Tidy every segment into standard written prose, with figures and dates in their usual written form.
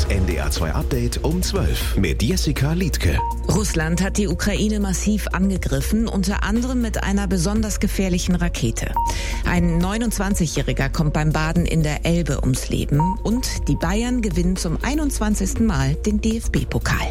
Das NDR2 Update um 12 mit Jessica Liedtke. Russland hat die Ukraine massiv angegriffen, unter anderem mit einer besonders gefährlichen Rakete. Ein 29-Jähriger kommt beim Baden in der Elbe ums Leben und die Bayern gewinnen zum 21. Mal den DFB-Pokal.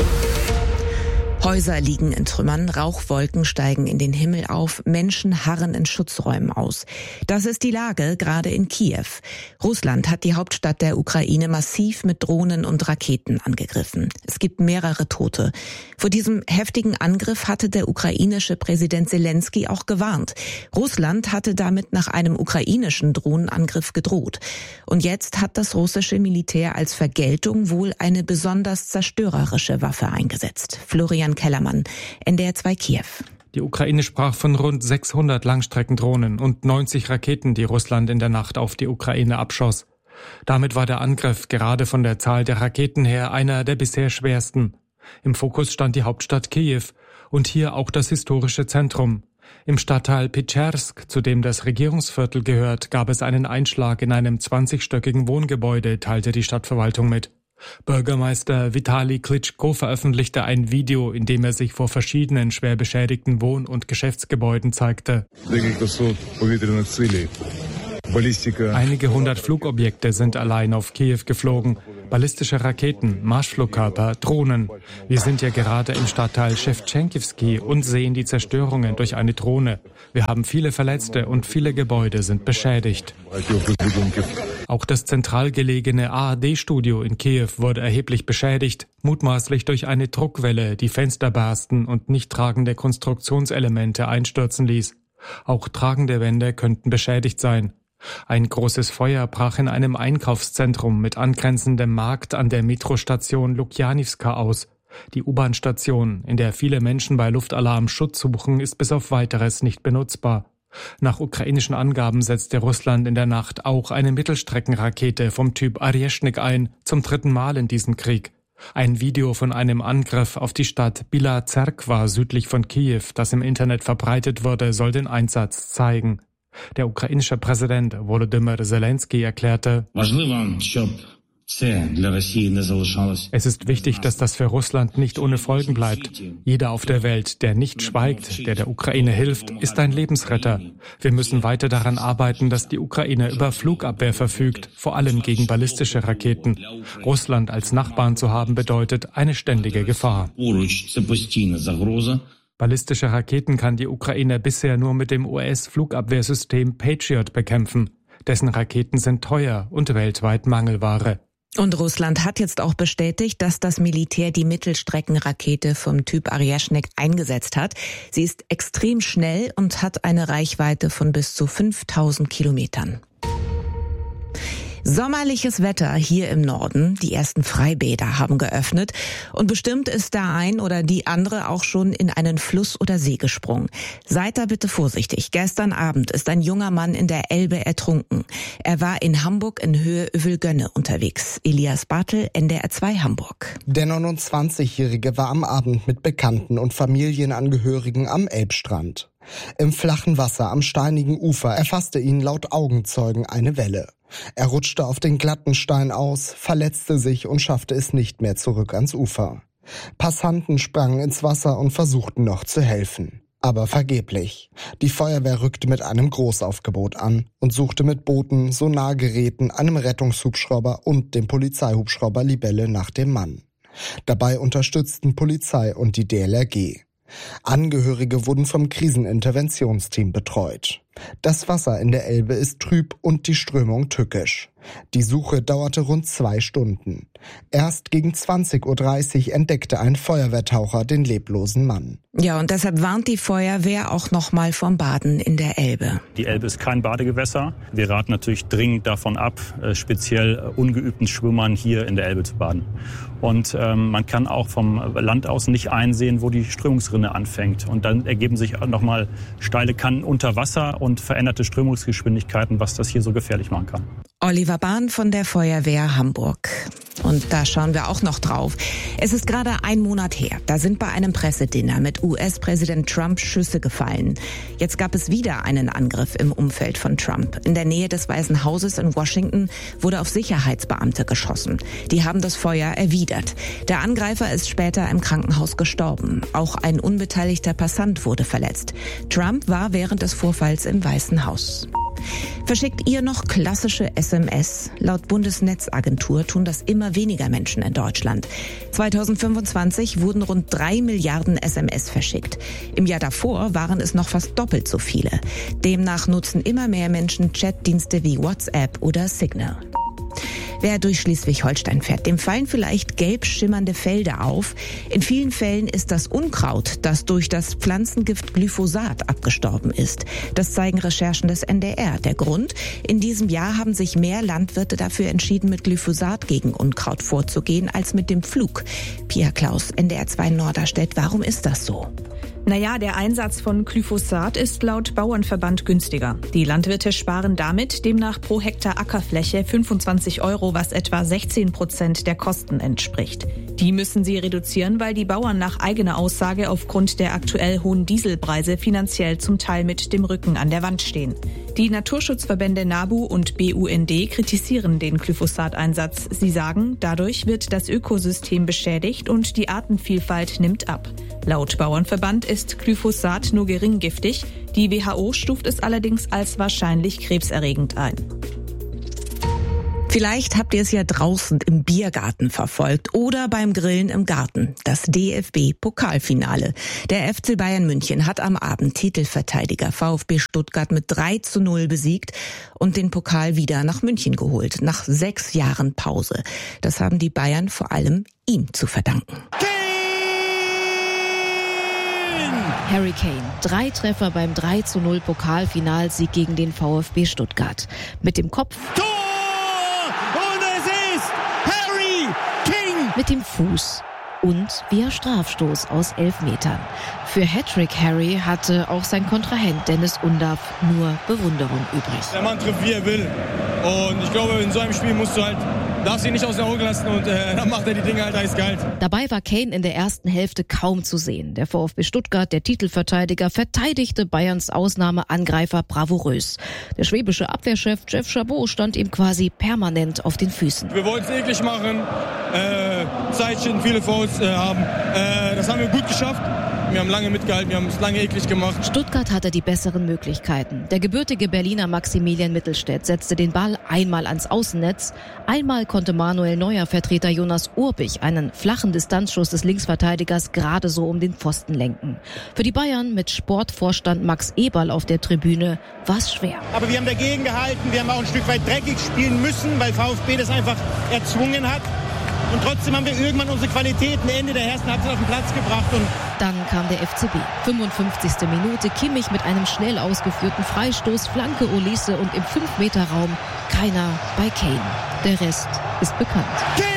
Häuser liegen in Trümmern, Rauchwolken steigen in den Himmel auf, Menschen harren in Schutzräumen aus. Das ist die Lage gerade in Kiew. Russland hat die Hauptstadt der Ukraine massiv mit Drohnen und Raketen angegriffen. Es gibt mehrere Tote. Vor diesem heftigen Angriff hatte der ukrainische Präsident Zelensky auch gewarnt. Russland hatte damit nach einem ukrainischen Drohnenangriff gedroht. Und jetzt hat das russische Militär als Vergeltung wohl eine besonders zerstörerische Waffe eingesetzt. Florian Kellermann, NDR2 Kiew. Die Ukraine sprach von rund 600 Langstreckendrohnen und 90 Raketen, die Russland in der Nacht auf die Ukraine abschoss. Damit war der Angriff gerade von der Zahl der Raketen her einer der bisher schwersten. Im Fokus stand die Hauptstadt Kiew und hier auch das historische Zentrum. Im Stadtteil Petschersk, zu dem das Regierungsviertel gehört, gab es einen Einschlag in einem 20-stöckigen Wohngebäude, teilte die Stadtverwaltung mit. Bürgermeister Vitali Klitschko veröffentlichte ein Video, in dem er sich vor verschiedenen schwer beschädigten Wohn- und Geschäftsgebäuden zeigte. Einige hundert Flugobjekte sind allein auf Kiew geflogen. Ballistische Raketen, Marschflugkörper, Drohnen. Wir sind ja gerade im Stadtteil Schewtschenkivsky und sehen die Zerstörungen durch eine Drohne. Wir haben viele Verletzte und viele Gebäude sind beschädigt. Auch das zentral gelegene ARD-Studio in Kiew wurde erheblich beschädigt, mutmaßlich durch eine Druckwelle, die Fenster bersten und nicht tragende Konstruktionselemente einstürzen ließ. Auch tragende Wände könnten beschädigt sein. Ein großes Feuer brach in einem Einkaufszentrum mit angrenzendem Markt an der Metrostation Lukjanivska aus. Die U-Bahn-Station, in der viele Menschen bei Luftalarm Schutz suchen, ist bis auf Weiteres nicht benutzbar. Nach ukrainischen Angaben setzte Russland in der Nacht auch eine Mittelstreckenrakete vom Typ Areshnik ein, zum 3. Mal in diesem Krieg. Ein Video von einem Angriff auf die Stadt Bila Zerkwa südlich von Kiew, das im Internet verbreitet wurde, soll den Einsatz zeigen. Der ukrainische Präsident Volodymyr Zelensky erklärte: Es ist wichtig, dass das für Russland nicht ohne Folgen bleibt. Jeder auf der Welt, der nicht schweigt, der Ukraine hilft, ist ein Lebensretter. Wir müssen weiter daran arbeiten, dass die Ukraine über Flugabwehr verfügt, vor allem gegen ballistische Raketen. Russland als Nachbarn zu haben bedeutet eine ständige Gefahr. Ballistische Raketen kann die Ukraine bisher nur mit dem US-Flugabwehrsystem Patriot bekämpfen. Dessen Raketen sind teuer und weltweit Mangelware. Und Russland hat jetzt auch bestätigt, dass das Militär die Mittelstreckenrakete vom Typ Areshnik eingesetzt hat. Sie ist extrem schnell und hat eine Reichweite von bis zu 5000 Kilometern. Sommerliches Wetter hier im Norden. Die ersten Freibäder haben geöffnet und bestimmt ist der ein oder die andere auch schon in einen Fluss oder See gesprungen. Seid da bitte vorsichtig. Gestern Abend ist ein junger Mann in der Elbe ertrunken. Er war in Hamburg in Höhe Övelgönne unterwegs. Elias Bartel, NDR2 Hamburg. Der 29-Jährige war am Abend mit Bekannten und Familienangehörigen am Elbstrand. Im flachen Wasser am steinigen Ufer erfasste ihn laut Augenzeugen eine Welle. Er rutschte auf den glatten Stein aus, verletzte sich und schaffte es nicht mehr zurück ans Ufer. Passanten sprangen ins Wasser und versuchten noch zu helfen. Aber vergeblich. Die Feuerwehr rückte mit einem Großaufgebot an und suchte mit Booten, Sonargeräten, einem Rettungshubschrauber und dem Polizeihubschrauber Libelle nach dem Mann. Dabei unterstützten Polizei und die DLRG. Angehörige wurden vom Kriseninterventionsteam betreut. Das Wasser in der Elbe ist trüb und die Strömung tückisch. Die Suche dauerte rund 2 Stunden. Erst gegen 20:30 Uhr entdeckte ein Feuerwehrtaucher den leblosen Mann. Ja, und deshalb warnt die Feuerwehr auch nochmal vom Baden in der Elbe. Die Elbe ist kein Badegewässer. Wir raten natürlich dringend davon ab, speziell ungeübten Schwimmern hier in der Elbe zu baden. Und man kann auch vom Land aus nicht einsehen, wo die Strömungsrinne anfängt. Und dann ergeben sich auch nochmal steile Kanten unter Wasser. und veränderte Strömungsgeschwindigkeiten, was das hier so gefährlich machen kann. Oliver Bahn von der Feuerwehr Hamburg. Und da schauen wir auch noch drauf. Es ist gerade 1 Monat her. Da sind bei einem Pressedinner mit US-Präsident Trump Schüsse gefallen. Jetzt gab es wieder einen Angriff im Umfeld von Trump. In der Nähe des Weißen Hauses in Washington wurde auf Sicherheitsbeamte geschossen. Die haben das Feuer erwidert. Der Angreifer ist später im Krankenhaus gestorben. Auch ein unbeteiligter Passant wurde verletzt. Trump war während des Vorfalls im Weißen Haus. Verschickt ihr noch klassische SMS? Laut Bundesnetzagentur tun das immer weniger Menschen in Deutschland. 2025 wurden rund 3 Milliarden SMS verschickt. Im Jahr davor waren es noch fast doppelt so viele. Demnach nutzen immer mehr Menschen Chatdienste wie WhatsApp oder Signal. Wer durch Schleswig-Holstein fährt, dem fallen vielleicht gelb schimmernde Felder auf. In vielen Fällen ist das Unkraut, das durch das Pflanzengift Glyphosat abgestorben ist. Das zeigen Recherchen des NDR. Der Grund? In diesem Jahr haben sich mehr Landwirte dafür entschieden, mit Glyphosat gegen Unkraut vorzugehen, als mit dem Pflug. Pia Klaus, NDR 2 Norderstedt. Warum ist das so? Naja, der Einsatz von Glyphosat ist laut Bauernverband günstiger. Die Landwirte sparen damit demnach pro Hektar Ackerfläche 25 €, was etwa 16% der Kosten entspricht. Die müssen sie reduzieren, weil die Bauern nach eigener Aussage aufgrund der aktuell hohen Dieselpreise finanziell zum Teil mit dem Rücken an der Wand stehen. Die Naturschutzverbände NABU und BUND kritisieren den Glyphosateinsatz. Sie sagen, dadurch wird das Ökosystem beschädigt und die Artenvielfalt nimmt ab. Laut Bauernverband ist Glyphosat nur gering giftig. Die WHO stuft es allerdings als wahrscheinlich krebserregend ein. Vielleicht habt ihr es ja draußen im Biergarten verfolgt oder beim Grillen im Garten. Das DFB-Pokalfinale. Der FC Bayern München hat am Abend Titelverteidiger VfB Stuttgart mit 3:0 besiegt und den Pokal wieder nach München geholt. Nach 6 Jahren Pause. Das haben die Bayern vor allem ihm zu verdanken. Harry Kane, 3 Treffer beim 3:0 Pokalfinalsieg gegen den VfB Stuttgart. Mit dem Kopf, Tor! Und es ist Harry Kane! Mit dem Fuß und via Strafstoß aus 11 Metern. Für Hattrick Harry hatte auch sein Kontrahent Dennis Undaff nur Bewunderung übrig. Der Mann trifft, wie er will. Und ich glaube, in so einem Spiel darfst du ihn nicht aus den Augen lassen und dann macht er die Dinge halt eiskalt. Dabei war Kane in der ersten Hälfte kaum zu sehen. Der VfB Stuttgart, der Titelverteidiger, verteidigte Bayerns Ausnahmeangreifer bravourös. Der schwäbische Abwehrchef Jeff Chabot stand ihm quasi permanent auf den Füßen. Wir wollten es eklig machen, Zeitchen, viele Fouls haben. Das haben wir gut geschafft. Wir haben lange mitgehalten, wir haben es lange eklig gemacht. Stuttgart hatte die besseren Möglichkeiten. Der gebürtige Berliner Maximilian Mittelstädt setzte den Ball einmal ans Außennetz. Einmal konnte Manuel Neuer-Vertreter Jonas Urbich einen flachen Distanzschuss des Linksverteidigers gerade so um den Pfosten lenken. Für die Bayern mit Sportvorstand Max Eberl auf der Tribüne war es schwer. Aber wir haben dagegen gehalten, wir haben auch ein Stück weit dreckig spielen müssen, weil VfB das einfach erzwungen hat. Und trotzdem haben wir irgendwann unsere Qualitäten Ende der ersten Halbzeit auf den Platz gebracht. Und dann kam der FCB. 55. Minute, Kimmich mit einem schnell ausgeführten Freistoß, Flanke Olise und im 5-Meter-Raum keiner bei Kane. Der Rest ist bekannt. Kane!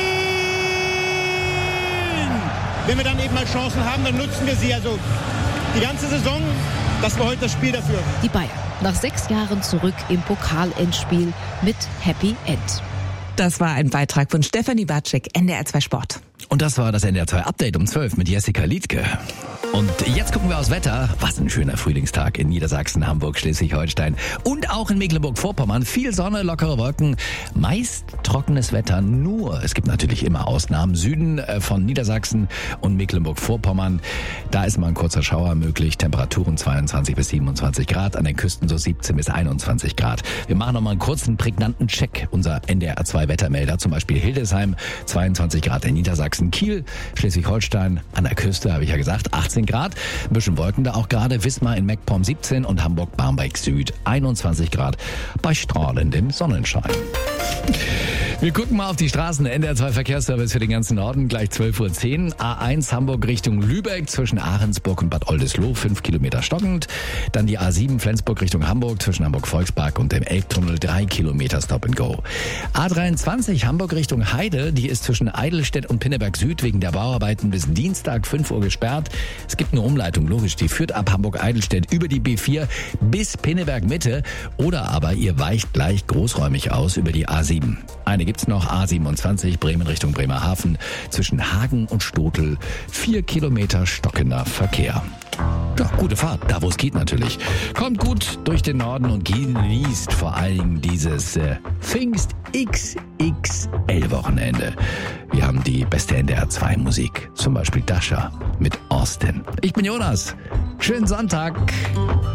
Wenn wir dann eben mal Chancen haben, dann nutzen wir sie. Also die ganze Saison, das war heute das Spiel dafür. Die Bayern nach 6 Jahren zurück im Pokalendspiel mit Happy End. Das war ein Beitrag von Stefanie Bartschek, NDR 2 Sport. Und das war das NDR 2 Update um 12 mit Jessica Liedtke. Und jetzt gucken wir aufs Wetter. Was ein schöner Frühlingstag in Niedersachsen, Hamburg, Schleswig-Holstein und auch in Mecklenburg-Vorpommern. Viel Sonne, lockere Wolken, meist trockenes Wetter. Nur, es gibt natürlich immer Ausnahmen. Süden von Niedersachsen und Mecklenburg-Vorpommern, da ist mal ein kurzer Schauer möglich. Temperaturen 22 bis 27 Grad, an den Küsten so 17 bis 21 Grad. Wir machen noch mal einen kurzen, prägnanten Check. Unser NDR 2 Wettermelder, zum Beispiel Hildesheim, 22 Grad in Niedersachsen, Kiel, Schleswig-Holstein, an der Küste, habe ich ja gesagt, 18 Grad. Ein bisschen Wolken da auch gerade. Wismar in MacPom 17 und Hamburg-Barmbek Süd 21 Grad bei strahlendem Sonnenschein. Wir gucken mal auf die Straßen. NDR 2 Verkehrsservice für den ganzen Norden, gleich 12:10 Uhr. A1 Hamburg Richtung Lübeck zwischen Ahrensburg und Bad Oldesloe, 5 Kilometer stockend. Dann die A7 Flensburg Richtung Hamburg zwischen Hamburg-Volkspark und dem Elbtunnel, 3 Kilometer Stop and Go. A23 Hamburg Richtung Heide, die ist zwischen Eidelstedt und Pinneberg Süd wegen der Bauarbeiten bis Dienstag 5 Uhr gesperrt. Es gibt eine Umleitung, logisch, die führt ab Hamburg-Eidelstedt über die B4 bis Pinneberg Mitte oder aber ihr weicht gleich großräumig aus über die A7. Eine gibt's noch, A27 Bremen Richtung Bremerhaven zwischen Hagen und Stotel, 4 Kilometer stockender Verkehr. Ja, gute Fahrt, da wo es geht natürlich. Kommt gut durch den Norden und genießt vor allem dieses Pfingst XXL Wochenende. Wir haben die beste NDR 2 Musik, zum Beispiel Dasha mit Austin. Ich bin Jonas, schönen Sonntag.